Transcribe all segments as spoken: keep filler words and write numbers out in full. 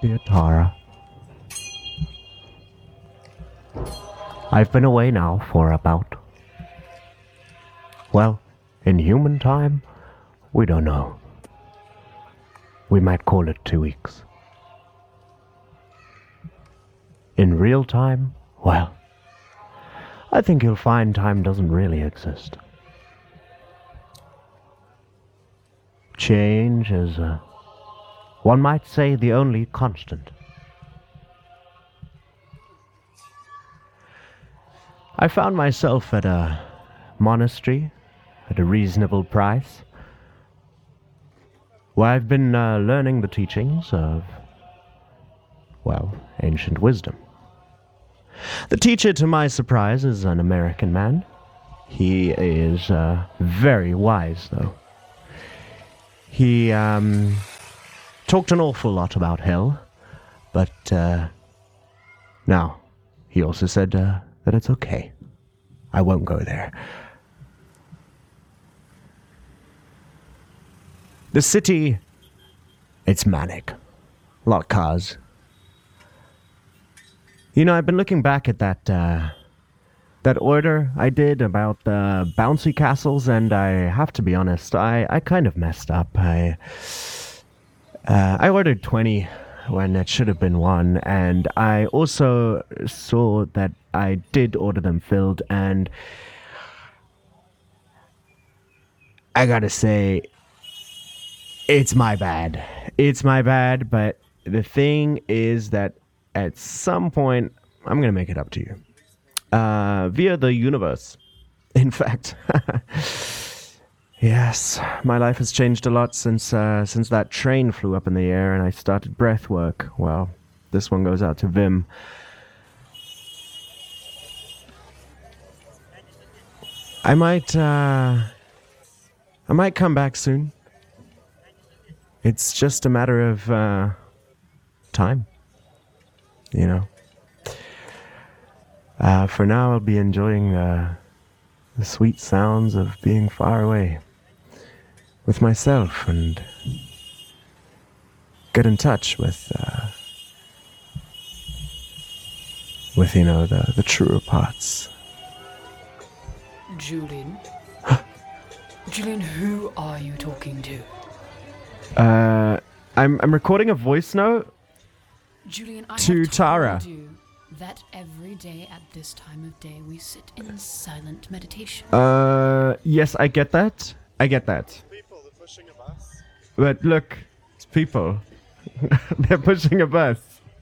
Dear Tara, I've been away now for about, well, in human time, we don't know. We might call it two weeks. In real time, well, I think you'll find time doesn't really exist. Change is, uh, one might say, the only constant. I found myself at a monastery at a reasonable price, where I've been uh, learning the teachings of, well, ancient wisdom. The teacher, to my surprise, is an American man. He is uh, very wise, though. He um, talked an awful lot about hell, but uh, now, he also said uh, that it's okay. I won't go there. The city, it's manic. A lot of cars. You know, I've been looking back at that, uh, that order I did about the bouncy castles, and I have to be honest, I, I kind of messed up. I, uh, I ordered twenty when it should have been one, and I also saw that I did order them filled, and I gotta say, it's my bad. It's my bad, but the thing is that at some point, I'm gonna make it up to you. Uh, via the universe. In fact. Yes, my life has changed a lot since uh, since that train flew up in the air and I started breath work. Well, this one goes out to Vim. I might, uh... I might come back soon. It's just a matter of, uh... time. You know? Uh, for now, I'll be enjoying, uh... the sweet sounds of being far away. With myself, and... get in touch with, uh... with, you know, the, the truer parts. Julian? Julian, who are you talking to? Uh, I'm I'm recording a voice note. Julian, I to have Tara. told you that every day at this time of day we sit in silent meditation. Uh, yes, I get that. I get that. People, they're pushing a bus. But look, it's people. They're pushing a bus.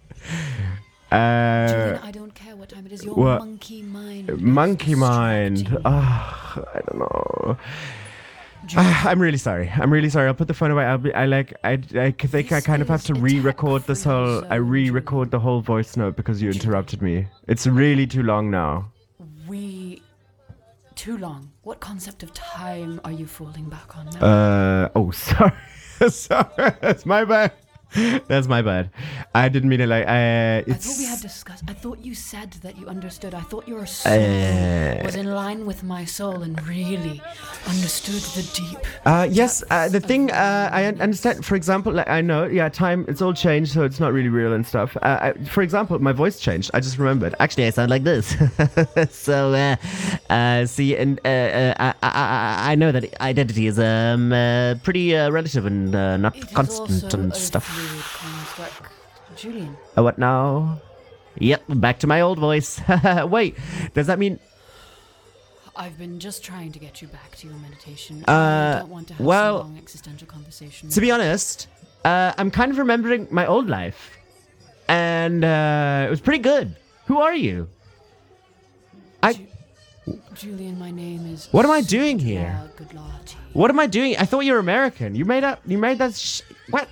Uh, Julian, I don't care what time it is. Your what? monkey mind. is monkey mind. distracting Ah, I don't know. you. Julian, Ah, I'm really sorry. I'm really sorry. I'll put the phone away. I'll be. I like. I. I think I This kind of have is to a re-record this tech-free whole. I zone, re-record the whole voice note because you interrupted me. It's really too long now. we... Too long. What concept of time are you falling back on now? Uh. Oh, sorry. Sorry. That's my bad. That's my bad. I didn't mean it like. Uh, I it's. thought we had discussed. I thought you said that you understood. I thought your soul Uh, was in line with my soul and really understood the deep. Uh, yes, uh, depths the of thing, uh, I un- loneliness. understand, for example, like, I know, yeah, time, it's all changed, so it's not really real and stuff. Uh, I, for example, my voice changed, I just remembered. Actually, I sound like this. So, uh, uh, see, and uh, uh, I, I, I I know that identity is um, uh, pretty uh, relative and uh, not It is constant also and a stuff. fluid construct. Julian, Uh, what now? Yep, back to my old voice. Wait, does that mean... I've been just trying to get you back to your meditation. Uh, I don't want to have well, some long existential conversation. To be honest, uh, I'm kind of remembering my old life. And uh, it was pretty good. Who are you? I. Ju- Julian, my name is. What am I doing here? Sudhir Gulati. What am I doing? I thought you were American. You made up. You made that. Sh- what?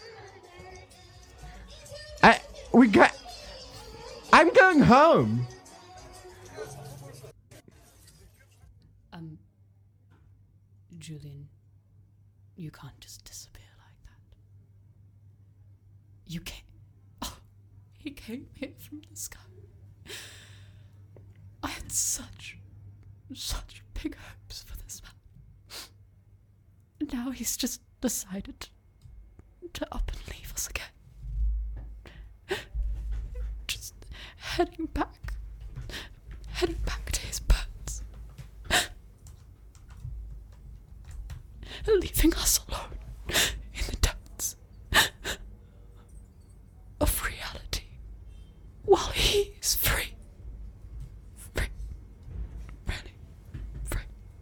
I. We got. I'm going home. Um, Julian, you can't just disappear like that. You can't. Oh, he came here from the sky. I had such, such big hopes for this man. And now he's just decided to up and leave us again. heading back. Heading back to his birds. Leaving us alone in the depths of reality while he is free. Free. Really free.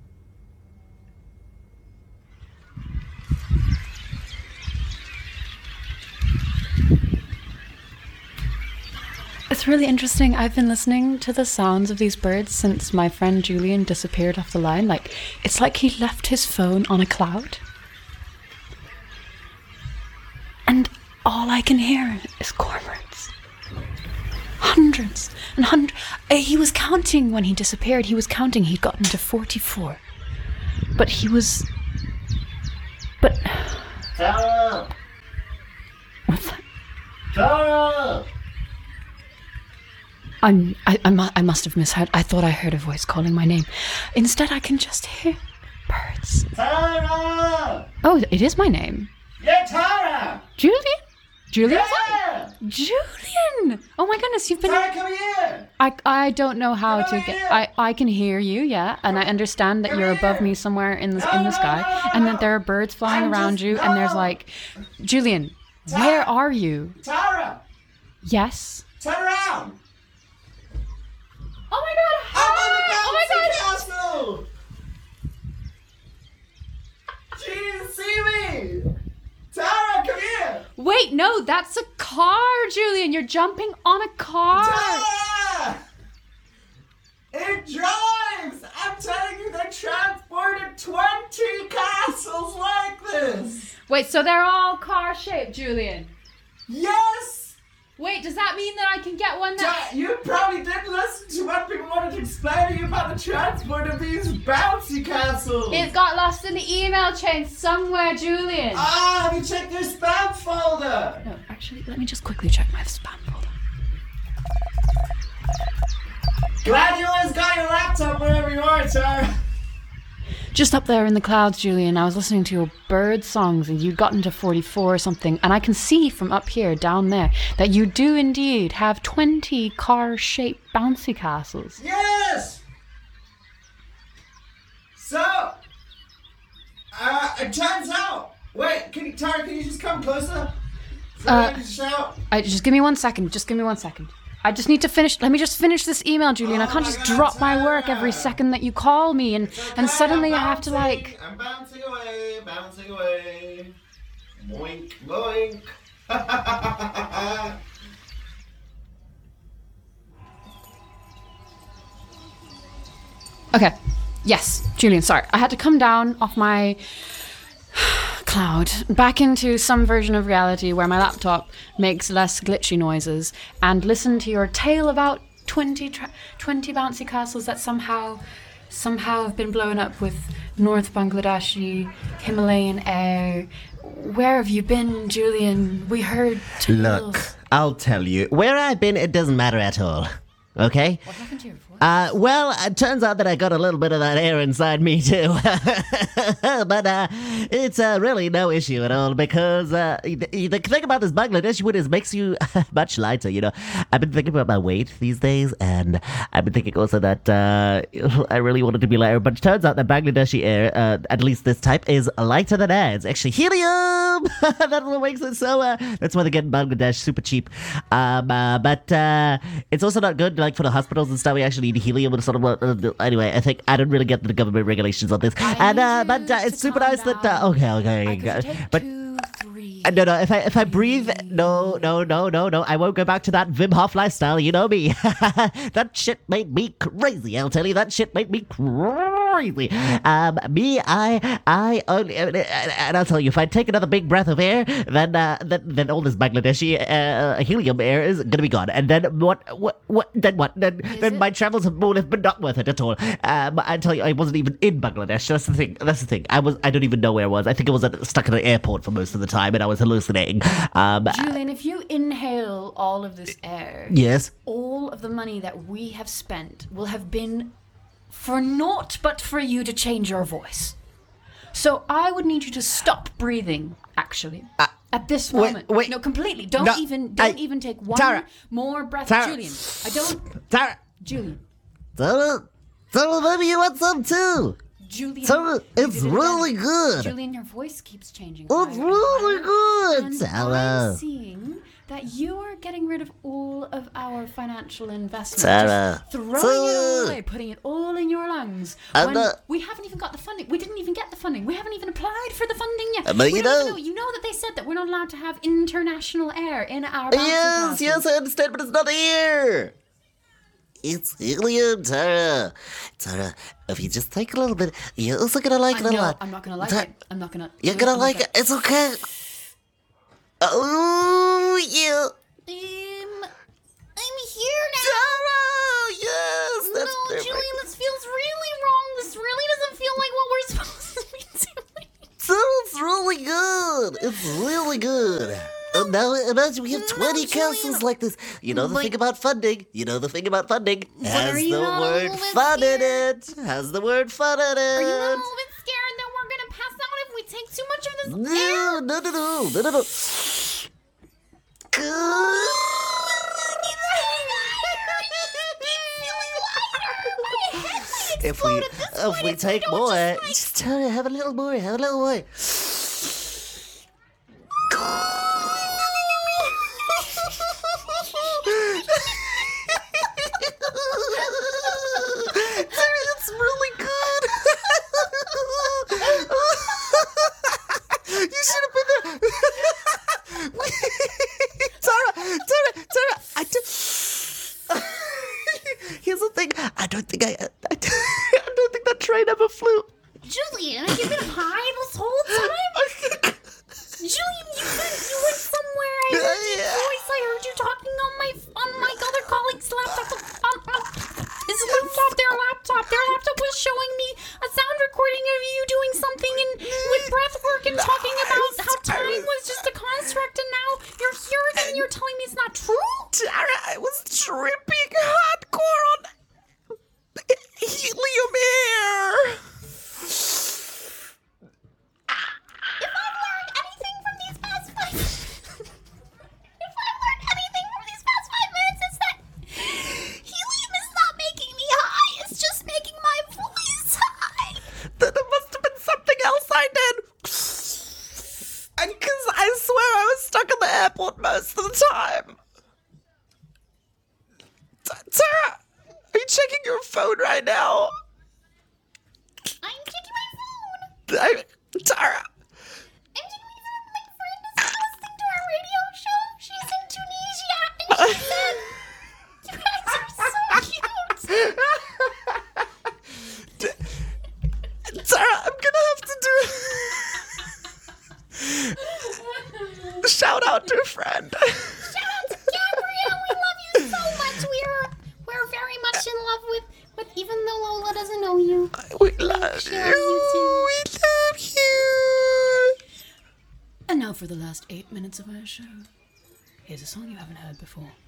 It's really interesting. I've been listening to the sounds of these birds since my friend Julian disappeared off the line. Like, it's like he left his phone on a cloud. And all I can hear is cormorants. Hundreds and hundreds. He was counting when he disappeared. He was counting. He'd gotten to forty-four. But he was... But... Tara! What's that? Tara! I'm, I, I, mu- I must have misheard. I thought I heard a voice calling my name. Instead, I can just hear birds. Tara! Oh, it is my name. Yeah, Tara! Julian? Julian? Yeah! Julian! Oh my goodness, you've been... Tara, come here! I, I don't know how Come to over get... here. I, I can hear you, yeah, and I understand that Come you're here. above me somewhere in the, No, in the no, sky, no, no, and no. that there are birds flying I'm around just- you, and there's no. like... Julian, Tara. where are you? Tara! Yes? Turn around! Oh my god! I'm on the Oh my bouncy god! castle! Jeez, see me! Tara, come here! Wait, no, that's a car, Julian. You're jumping on a car. Tara! It drives! I'm telling you, they transported twenty castles like this! Wait, so they're all car-shaped, Julian? Yes! Wait, does that mean that I can get one that... Ta- you probably didn't listen to what people wanted to explain to you about the transport of these bouncy castles! It got lost in the email chain somewhere, Julian. Ah, have you checked your spam folder? No, actually, let me just quickly check my spam folder. Glad you always got your laptop wherever you are, Tara. Just up there in the clouds, Julian, I was listening to your bird songs and you'd gotten to forty-four or something, and I can see from up here, down there, that you do indeed have twenty car-shaped bouncy castles. Yes! So, uh, it turns out... Wait, can you, Tara, can you just come closer? So Uh, I can shout. I, just give me one second, just give me one second. I just need to finish, let me just finish this email, Julian. I Oh can't my just God, drop my work Tara. every second that you call me, and, It's okay, and suddenly I'm I have to bouncing, like... I'm bouncing away, bouncing away. Boink, boink. Okay. Yes, Julian, sorry. I had to come down off my cloud back into some version of reality where my laptop makes less glitchy noises and listen to your tale about twenty, tra- twenty bouncy castles that somehow somehow have been blown up with North Bangladeshi Himalayan air. Where have you been, Julian? We heard tales. Look, I'll tell you. Where I've been, it doesn't matter at all. Okay? What happened to your voice? Uh, well, it turns out that I got a little bit of that air inside me too. But uh, it's uh, really no issue at all because uh, the, the thing about this Bangladeshi wood is it makes you much lighter, you know. I've been thinking about my weight these days, and I've been thinking also that uh, I really wanted to be lighter, but it turns out that Bangladeshi air, uh, at least this type, is lighter than air. It's actually helium! That's what makes it so, uh, that's why they get in Bangladesh super cheap. Um, uh, but uh, it's also not good, like, for the hospitals and stuff. We actually need helium and sort of, uh, anyway, I think I don't really get the government regulations on this. and, uh, need but you uh, it's to super calm nice that, uh, down. okay, okay, I could take but, two, three. uh, no, no, if I, if I breathe, no, no, no, no, no, I won't go back to that Wim Hof lifestyle, you know me. That shit made me crazy, I'll tell you, that shit made me crazy. Um, me, I, I only, and I'll tell you, if I take another big breath of air, then, uh, then, then all this Bangladeshi, uh, helium air is gonna be gone. And then what, what, what, then what? Then, then it? my travels have more have been not worth it at all. Um, I tell you, I wasn't even in Bangladesh. That's the thing. That's the thing. I was, I don't even know where I was. I think I was at, stuck at an airport for most of the time, and I was hallucinating. Um, Julian, if you inhale all of this air, yes. all of the money that we have spent will have been for naught but for you to change your voice. So I would need you to stop breathing, actually. Uh, At this Wait, moment. wait. No, completely. Don't No, even don't I- even take one Tara. more breath. Tara. Julian, I don't Tara! Julian. Tara, Tara, maybe you want some too. Julian. Tara, you it's did it really again. good. Julian, your voice keeps changing. It's higher and really higher. good, And Tara. I'm seeing that you are getting rid of all of our financial investments. Tara. Just throwing Tara. it away, putting it all in your lungs. I'm when not- we haven't even got the funding. We didn't even get the funding. We haven't even applied for the funding yet. Uh, but We you don't even know- You know that they said that we're not allowed to have international air in our bouncy Yes, castle. yes, I understand, but it's not here. It's helium, Tara. Tara, if you just take a little bit, you're also gonna like I it a know, lot. I'm not gonna like Ta- it. I'm not gonna. You're I'm gonna not like it. It's okay. Oh, yeah. Um, I'm here now. Tara, yes, that's no, perfect. Julian, this feels really wrong. This really doesn't feel like what we're supposed to be doing. Tara, it's really good. It's really good. And now imagine we have No, twenty Julian. castles like this. You know the But- thing about funding. You know the thing about funding. But Has are you the not a word little bit fun in scared? it. Has the word fun in it. Are you not a little bit scared that we're gonna pass out if we take too much of this No, air? no, no, no, no, no, no. Good. If we if we take more, just tell her, have a little more, have a little more. It's really good. You should have been there. Tara, Tara, Tara, I do. Here's the thing. I don't think I, I, I don't think that train ever flew. Julian, have you been high this whole time? Julian, you went, you went somewhere. I heard your Yeah. voice. I heard you talking on my on my other colleague's laptop. Um, um, his laptop, their laptop, their laptop was showing me a sound recording of you doing something in with breath work and talking about how time was just a construct, and now you're here and you're telling me it's not true. Tara, I was tripping hardcore on helium air. If I've learned anything from these past five, if I've learned anything from these past five minutes, it's that helium is not making me high. It's just making my voice high. Then it must have been something else I did. And because I swear I was stuck in the airport most of the time. T- Tara, are you checking your phone right now? I'm checking my phone. I, Tara. I'm checking my phone. My friend is listening to our radio show. She's in Tunisia, and she said, "You guys are so cute." Tara, I'm gonna have to do. Shout out to a friend. Shout out to Gabrielle. We love you so much. We're we're very much in love with with even though Lola doesn't know you. We love She you. loves you too. We love you. And now for the last eight minutes of our show. Here's a song you haven't heard before.